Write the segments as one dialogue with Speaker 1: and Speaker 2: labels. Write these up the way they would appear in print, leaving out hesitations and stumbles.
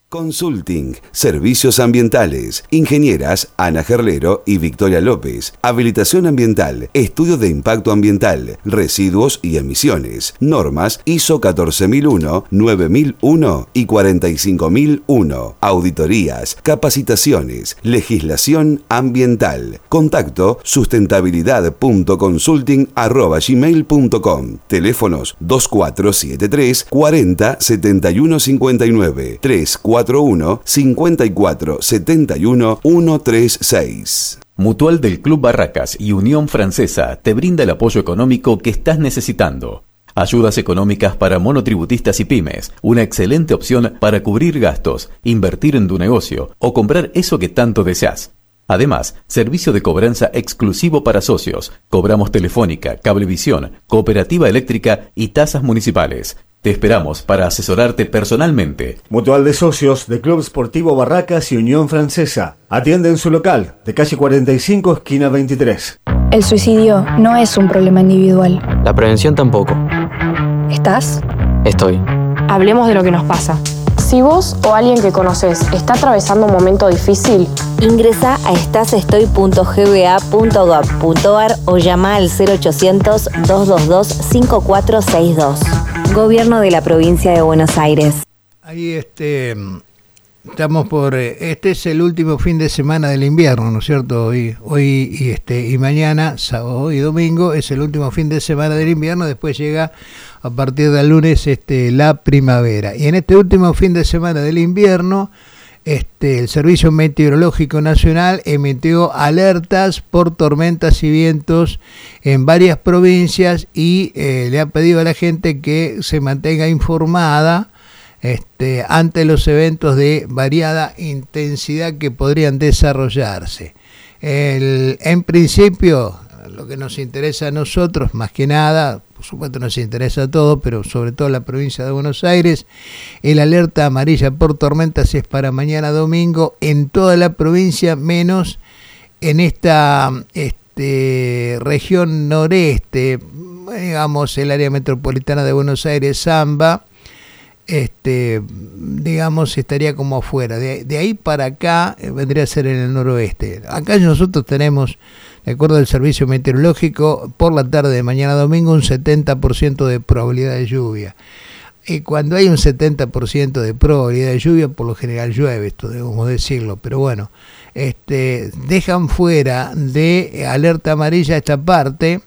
Speaker 1: Consulting, Servicios Ambientales, Ingenieras Ana Gerlero y Victoria López, Habilitación Ambiental, Estudio de Impacto Ambiental, Residuos y Emisiones, Normas ISO 14001, 9001 y 45001, Auditorías, Capacitaciones, Legislación Ambiental. Contacto sustentabilidad.consulting@gmail.com. Teléfonos 2473 40 71 59 341 54 71 136.
Speaker 2: Mutual del Club Barracas y Unión Francesa te brinda el apoyo económico que estás necesitando. Ayudas económicas para monotributistas y pymes, una excelente opción para cubrir gastos, invertir en tu negocio o comprar eso que tanto deseas. Además, servicio de cobranza exclusivo para socios. Cobramos telefónica, cablevisión, cooperativa eléctrica y tasas municipales. Te esperamos para asesorarte personalmente.
Speaker 3: Mutual de Socios de Club Sportivo Barracas y Unión Francesa. Atiende en su local, de calle 45, esquina 23.
Speaker 4: El suicidio no es un problema individual.
Speaker 5: La prevención tampoco.
Speaker 4: ¿Estás?
Speaker 5: Estoy.
Speaker 6: Hablemos de lo que nos pasa. Si vos o alguien que conoces está atravesando un momento difícil,
Speaker 7: ingresa a estasestoy.gba.gov.ar o llama al 0800-222-5462. Gobierno de la Provincia de Buenos Aires.
Speaker 8: Ahí estamos por... Este es el último fin de semana del invierno, ¿no es cierto? Hoy y mañana, sábado y domingo, es el último fin de semana del invierno. Después llega a partir del lunes la primavera. Y en este último fin de semana del invierno, el Servicio Meteorológico Nacional emitió alertas por tormentas y vientos en varias provincias y le ha pedido a la gente que se mantenga informada ante los eventos de variada intensidad que podrían desarrollarse. En principio, lo que nos interesa a nosotros, más que nada, por supuesto nos interesa a todos, pero sobre todo a la provincia de Buenos Aires, el alerta amarilla por tormentas es para mañana domingo en toda la provincia, menos en esta región noreste, digamos el área metropolitana de Buenos Aires, Zamba, digamos estaría como afuera. De ahí para acá vendría a ser en el noroeste. Acá nosotros tenemos, de acuerdo al servicio meteorológico, por la tarde de mañana domingo un 70% de probabilidad de lluvia. Y cuando hay un 70% de probabilidad de lluvia, por lo general llueve, esto debemos decirlo, pero bueno, dejan fuera de alerta amarilla esta parte.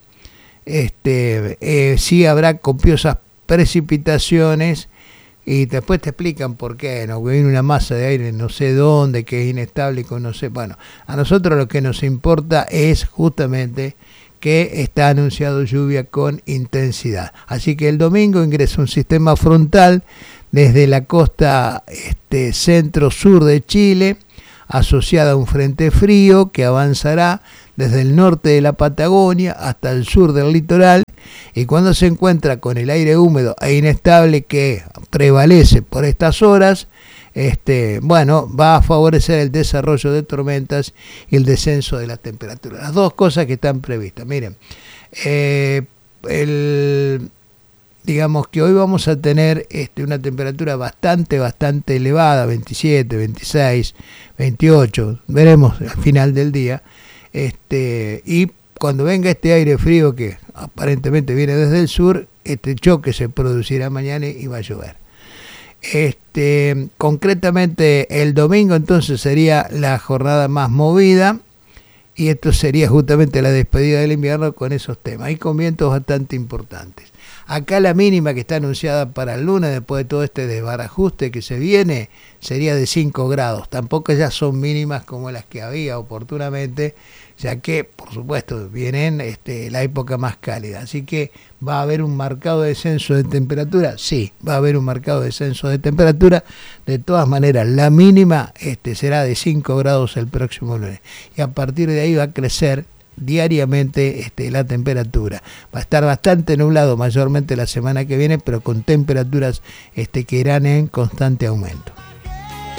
Speaker 8: Sí habrá copiosas precipitaciones y después te explican por qué, ¿no? Que viene una masa de aire no sé dónde, que es inestable, que no sé. Bueno, a nosotros lo que nos importa es justamente que está anunciado lluvia con intensidad. Así que el domingo ingresa un sistema frontal desde la costa centro-sur de Chile, asociada a un frente frío que avanzará desde el norte de la Patagonia hasta el sur del litoral, y cuando se encuentra con el aire húmedo e inestable que prevalece por estas horas, va a favorecer el desarrollo de tormentas y el descenso de la temperatura. Las dos cosas que están previstas. Miren, digamos que hoy vamos a tener una temperatura bastante elevada, 27, 26, 28, veremos al final del día, y cuando venga este aire frío que aparentemente viene desde el sur, este choque se producirá mañana y va a llover. Concretamente el domingo entonces sería la jornada más movida y esto sería justamente la despedida del invierno con esos temas y con vientos bastante importantes. Acá la mínima que está anunciada para el lunes, después de todo este desbarajuste que se viene, sería de 5 grados. Tampoco ya son mínimas como las que había oportunamente, ya que, por supuesto, vienen la época más cálida. Así que, ¿va a haber un marcado descenso de temperatura? Sí, va a haber un marcado descenso de temperatura. De todas maneras, la mínima será de 5 grados el próximo lunes. Y a partir de ahí va a crecer diariamente la temperatura. Va a estar bastante nublado mayormente la semana que viene, pero con temperaturas que irán en constante aumento.